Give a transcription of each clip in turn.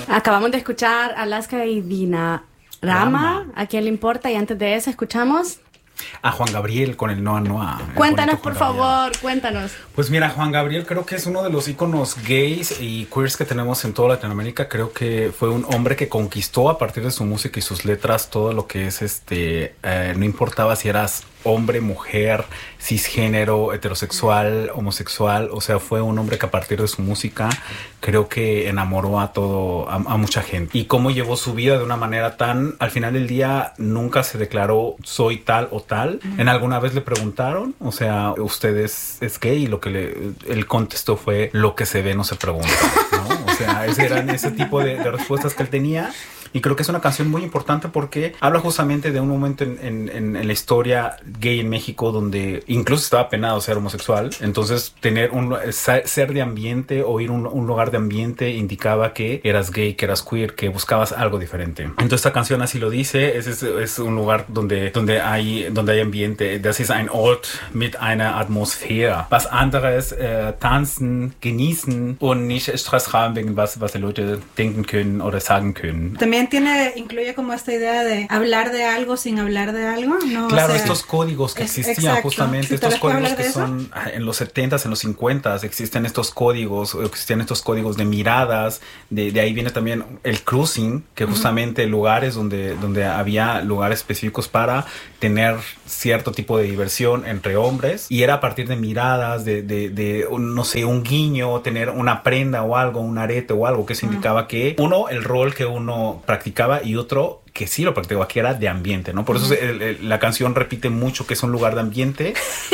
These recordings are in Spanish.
Acabamos de escuchar Alaska y Dinarama, ¿a quién le importa? Y antes de eso escuchamos a Juan Gabriel con el Noa Noa. Cuéntanos, por favor, cuéntanos. Pues mira, Juan Gabriel creo que es uno de los íconos gays y queers que tenemos en toda Latinoamérica. Creo que fue un hombre que conquistó a partir de su música y sus letras todo lo que es no importaba si eras hombre, mujer, cisgénero, heterosexual, homosexual. O sea, fue un hombre que a partir de su música creo que enamoró a mucha gente. Y cómo llevó su vida de una manera tan... Al final del día nunca se declaró soy tal o tal. En alguna vez le preguntaron, o sea, ¿usted es gay? Y lo que él contestó fue, lo que se ve no se pregunta, ¿no? O sea, eran ese tipo de respuestas que él tenía. Y creo que es una canción muy importante porque habla justamente de un momento en la historia gay en México donde incluso estaba penado ser homosexual. Entonces, ser de ambiente o ir a un lugar de ambiente indicaba que eras gay, que eras queer, que buscabas algo diferente. Entonces, esta canción así lo dice. Es un lugar donde hay ambiente. Das ist ein Ort mit einer Atmosphäre. Was anderes tanzen, genießen und nicht Stress haben wegen was die Leute denken können oder sagen können. También incluye como esta idea de hablar de algo sin hablar de algo, ¿no? Claro, o sea, estos códigos que existían exacto. justamente, ¿Sí, estos códigos que son en los 70s, en los 50s, existían estos códigos de miradas, de ahí viene también el cruising, que justamente lugares donde había lugares específicos para tener cierto tipo de diversión entre hombres, y era a partir de miradas, de no sé, un guiño, tener una prenda o algo, un arete o algo, que eso indicaba que uno, el rol que uno practicaba, y otro que sí lo practicaba, que era de ambiente, ¿no? Por eso la canción repite mucho que es un lugar de ambiente.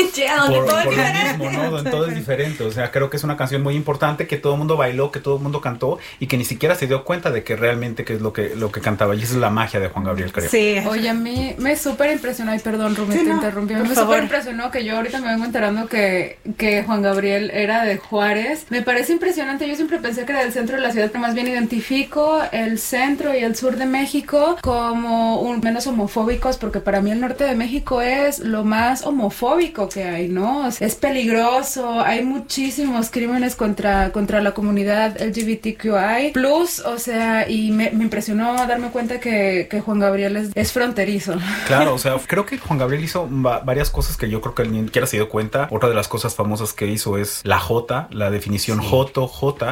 por lo mismo, ¿no? Donde todo es diferente. O sea, creo que es una canción muy importante que todo el mundo bailó, que todo el mundo cantó y que ni siquiera se dio cuenta de que realmente qué es lo que cantaba. Y esa es la magia de Juan Gabriel, creo. Sí. Oye, a mí me súper impresionó, ay, perdón, Rumi, te interrumpí. Me súper impresionó que yo ahorita me vengo enterando que Juan Gabriel era de Juárez. Me parece impresionante. Yo siempre pensé que era del centro de la ciudad, pero más bien identifico el centro y el sur de México como menos homofóbicos, porque para mí el norte de México es lo más homofóbico que hay, ¿no? Es peligroso, hay muchísimos crímenes contra la comunidad LGBTQI+, o sea, y me impresionó darme cuenta que Juan Gabriel es fronterizo. Claro, o sea, creo que Juan Gabriel hizo varias cosas que yo creo que él ni siquiera se dio cuenta. Otra de las cosas famosas que hizo es la J, la definición J,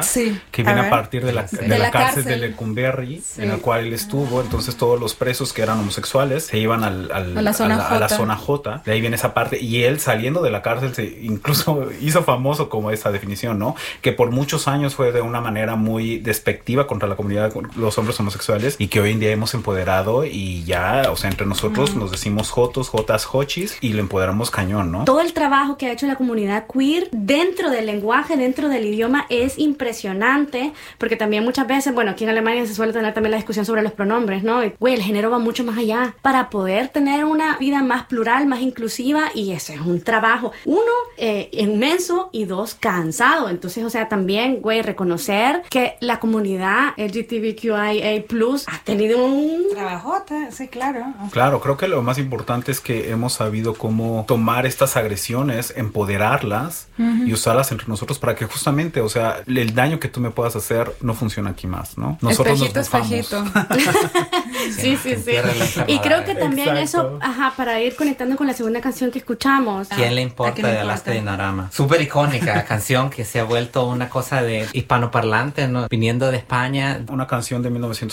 que viene a partir de la cárcel de Lecumberri, en la cual él estuvo. Entonces todos los presos que eran homosexuales se iban a la zona J. De ahí viene esa parte. Y él, saliendo de la cárcel, se incluso hizo famoso como esa definición, ¿no? Que por muchos años fue de una manera muy despectiva contra la comunidad, los hombres homosexuales, y que hoy en día hemos empoderado y ya, o sea, entre nosotros nos decimos jotos, jotas, jochis, y lo empoderamos cañón, ¿no? Todo el trabajo que ha hecho la comunidad queer dentro del lenguaje, dentro del idioma, es impresionante, porque también muchas veces, bueno, aquí en Alemania se suele tener también la discusión sobre los pronombres, ¿no? Güey, el género va mucho más allá para poder tener una vida más plural, más inclusiva, y eso es un trabajo, uno, inmenso, y dos, cansado. Entonces, o sea, también, güey, reconocer que la comunidad LGBTQIA+ ha tenido un trabajote, sí, claro. Claro, creo que lo más importante es que hemos sabido cómo tomar estas agresiones, empoderarlas y usarlas entre nosotros para que justamente, o sea, el daño que tú me puedas hacer no funciona aquí más, ¿no? Nosotros espejito, nos bufamos. Sí. Y creo que también eso, para ir conectando con la segunda canción que escuchamos. ¿Quién le importa de Alaska y Dinarama? Súper icónica canción que se ha vuelto una cosa de hispanoparlante, ¿no? Viniendo de España. Una canción de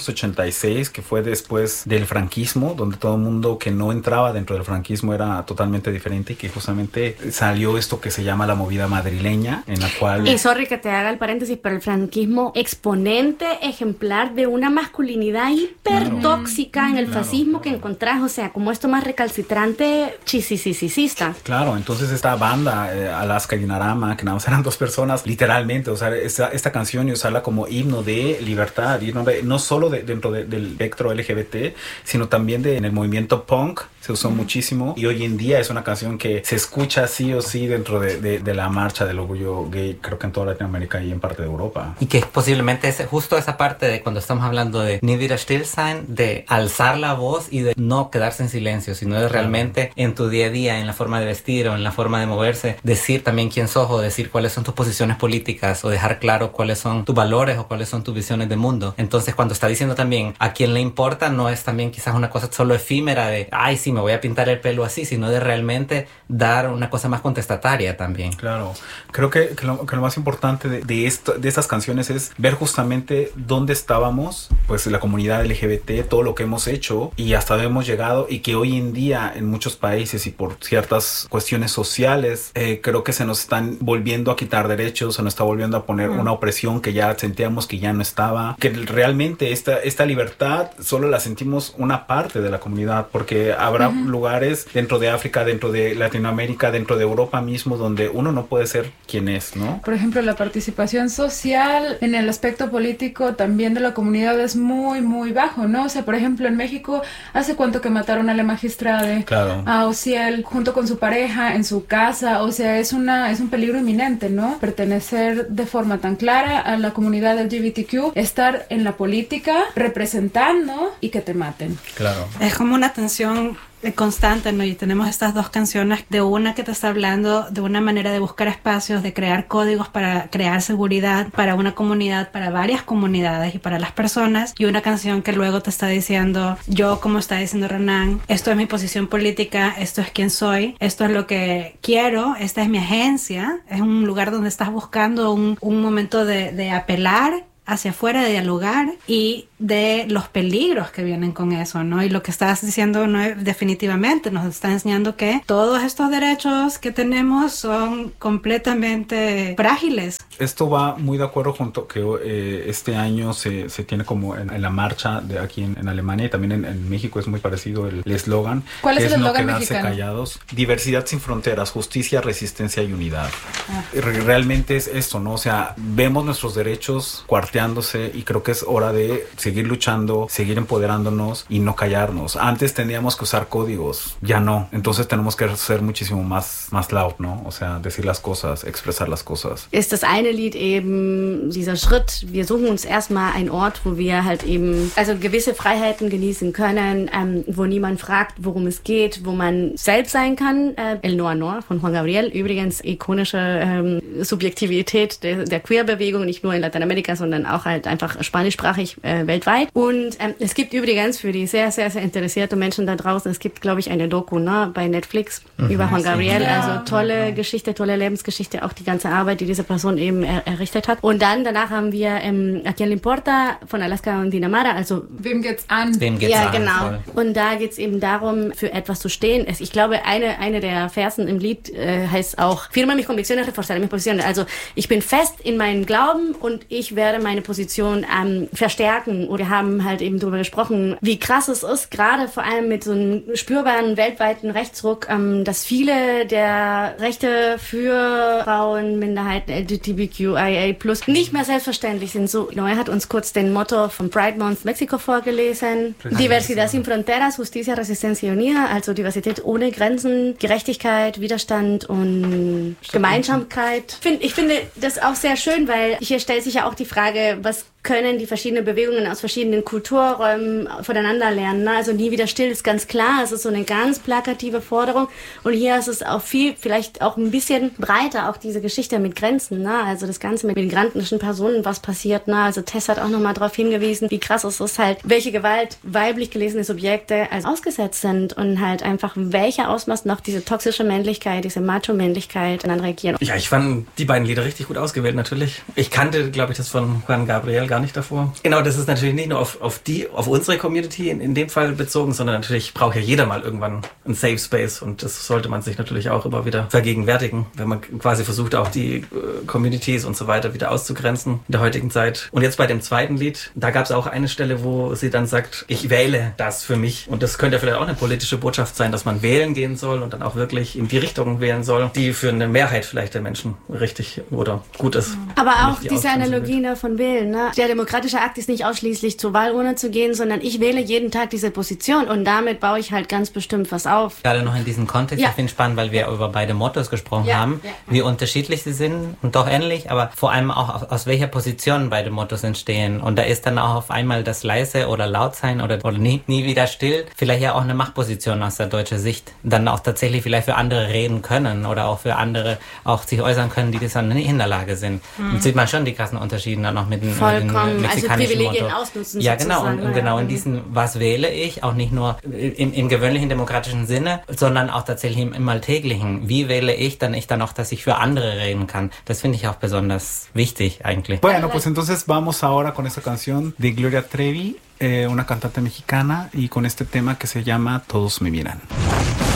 1986 que fue después del franquismo, donde todo el mundo que no entraba dentro del franquismo era totalmente diferente, y que justamente salió esto que se llama la movida madrileña, en la cual... Y sorry que te haga el paréntesis, pero el franquismo, exponente ejemplar de una masculinidad hipertóxica en el fascismo que encontrás, o sea, como esto más recalcitrante, chisisisista. Claro, entonces esta banda, Alaska y Dinarama, que nada más eran dos personas, literalmente, o sea, esta canción y usarla como himno de libertad, no solo dentro del espectro LGBT, sino también en el movimiento punk, se usó muchísimo y hoy en día es una canción que se escucha sí o sí dentro de la marcha del orgullo gay, creo que en toda Latinoamérica y en parte de Europa. Y que posiblemente es justo esa parte de cuando estamos hablando de nie wieder still sein, de alzar la voz y de no quedarse en silencio, sino de realmente en tu día a día, en la forma de vestir o en la forma de moverse, decir también quién sos o decir cuáles son tus posiciones políticas o dejar claro cuáles son tus valores o cuáles son tus visiones de mundo. Entonces cuando está diciendo también a quién le importa, no es también quizás una cosa solo efímera de ay sí, me voy a pintar el pelo así, sino de realmente dar una cosa más contestataria también. Claro, creo que lo más importante de estas canciones es ver justamente dónde estábamos, pues la comunidad LGBT, todo lo que hemos hecho y hasta dónde hemos llegado, y que hoy en día en muchos países y por ciertas cuestiones sociales creo que se nos están volviendo a quitar derechos, se nos está volviendo a poner una opresión que ya sentíamos que ya no estaba, que realmente esta libertad solo la sentimos una parte de la comunidad, porque habrá lugares dentro de África, dentro de Latinoamérica, dentro de Europa mismo, donde uno no puede ser quien es, ¿no? Por ejemplo, la participación social en el aspecto político también de la comunidad es muy, muy bajo, ¿no? O sea, por ejemplo, en México, ¿hace cuánto que mataron a la magistrada? Claro. A Ociel, junto con su pareja, en su casa. O sea, es un peligro inminente, ¿no? Pertenecer de forma tan clara a la comunidad LGBTQ, estar en la política, representando y que te maten. Claro. Es como una tensión constante, ¿no? Y tenemos estas dos canciones, de una que te está hablando de una manera de buscar espacios, de crear códigos para crear seguridad para una comunidad, para varias comunidades y para las personas, y una canción que luego te está diciendo, yo, como está diciendo Renan, esto es mi posición política, esto es quién soy, esto es lo que quiero, esta es mi agencia. Es un lugar donde estás buscando un momento de apelar hacia afuera, de dialogar y de los peligros que vienen con eso, ¿no? Y lo que estás diciendo definitivamente nos está enseñando que todos estos derechos que tenemos son completamente frágiles. Esto va muy de acuerdo junto que este año se tiene como en la marcha de aquí en Alemania y también en México es muy parecido el eslogan. ¿Cuál es el eslogan no mexicano? Quedarse callados. Diversidad sin fronteras, justicia, resistencia y unidad. Realmente es esto, ¿no? O sea, vemos nuestros derechos cuarteándose y creo que es hora de seguir luchando, seguir empoderándonos y no callarnos. Antes teníamos que usar códigos, ya no. Entonces tenemos que ser muchísimo más loud, ¿no? O sea, decir las cosas, expresar las cosas. Ist das eine Lied eben dieser Schritt, wir suchen uns erstmal einen Ort, wo wir halt eben also gewisse Freiheiten genießen können, wo niemand fragt, worum es geht, wo man selbst sein kann. El Noa Noa von Juan Gabriel, übrigens ikonische Subjektivität der Queerbewegung, nicht nur in Lateinamerika, sondern auch halt einfach spanischsprachig weltweit. Und es gibt übrigens für die sehr, sehr, sehr interessierte Menschen da draußen, es gibt, glaube ich, eine Doku, ne, bei Netflix über Juan Gabriel. Ja. Also tolle Geschichte, tolle Lebensgeschichte, auch die ganze Arbeit, die diese Person eben errichtet hat. Und dann, danach haben wir A Quien Le Importa von Alaska und Dinamara, also wem geht's an? Wem geht's ja, an? Genau. Voll. Und da geht's eben darum, für etwas zu stehen. Ich glaube, eine der Versen im Lied heißt auch, firme mis convicciones, reforzaré mis posiciones. Also ich bin fest in meinem Glauben und ich werde meine Position verstärken. Und wir haben halt eben darüber gesprochen, wie krass es ist, gerade vor allem mit so einem spürbaren weltweiten Rechtsruck, dass viele der Rechte für Frauen, Minderheiten, LGBTQIA+ nicht mehr selbstverständlich sind. So, er hat uns kurz den Motto vom Pride Month Mexiko vorgelesen. Diversidad sin fronteras, justicia, resistencia y unidad, also Diversität ohne Grenzen, Gerechtigkeit, Widerstand und Gemeinsamkeit. Ich finde das auch sehr schön, weil hier stellt sich ja auch die Frage, was können die verschiedenen Bewegungen aus verschiedenen Kulturräumen voneinander lernen. Ne? Also nie wieder still ist ganz klar. Es ist so eine ganz plakative Forderung. Und hier ist es auch viel, vielleicht auch ein bisschen breiter, auch diese Geschichte mit Grenzen. Ne? Also das Ganze mit migrantischen Personen, was passiert. Ne? Also Tess hat auch nochmal darauf hingewiesen, wie krass es ist halt, welche Gewalt weiblich gelesene Subjekte also ausgesetzt sind und halt einfach welcher Ausmaß noch diese toxische Männlichkeit, diese Macho-Männlichkeit dann reagieren. Ja, ich fand die beiden Lieder richtig gut ausgewählt natürlich. Ich kannte, glaube ich, das von Juan Gabriel gar nicht davor. Genau, das ist natürlich nicht nur auf unsere Community in dem Fall bezogen, sondern natürlich braucht ja jeder mal irgendwann einen Safe Space und das sollte man sich natürlich auch immer wieder vergegenwärtigen, wenn man quasi versucht, auch die Communities und so weiter wieder auszugrenzen in der heutigen Zeit. Und jetzt bei dem zweiten Lied, da gab es auch eine Stelle, wo sie dann sagt, ich wähle das für mich. Und das könnte vielleicht auch eine politische Botschaft sein, dass man wählen gehen soll und dann auch wirklich in die Richtung wählen soll, die für eine Mehrheit vielleicht der Menschen richtig oder gut ist. Aber auch diese Analogie von Wählen, ne? Der demokratische Akt ist nicht ausschließlich ausschließlich zur Wahlurne zu gehen, sondern ich wähle jeden Tag diese Position und damit baue ich halt ganz bestimmt was auf. Gerade noch in diesem Kontext, ich finde es spannend, weil wir über beide Mottos gesprochen haben, wie unterschiedlich sie sind und doch ähnlich, aber vor allem auch aus welcher Position beide Mottos entstehen. Und da ist dann auch auf einmal das leise oder laut sein oder nie wieder still, vielleicht ja auch eine Machtposition aus der deutschen Sicht. Dann auch tatsächlich vielleicht für andere reden können oder auch für andere auch sich äußern können, die das dann nicht in der Lage sind. Und sieht man schon die krassen Unterschiede dann auch mit dem mexikanischen also Privilegien ausnutzen. Ja, genau. Und genau in diesem, was wähle ich, auch nicht nur im gewöhnlichen demokratischen Sinne, sondern auch tatsächlich im Alltäglichen. Wie wähle ich dann auch, dass ich für andere reden kann? Das finde ich auch besonders wichtig eigentlich. Bueno, pues entonces vamos ahora con esta canción de Gloria Trevi, una cantante mexicana, y con este tema que se llama Todos me miran.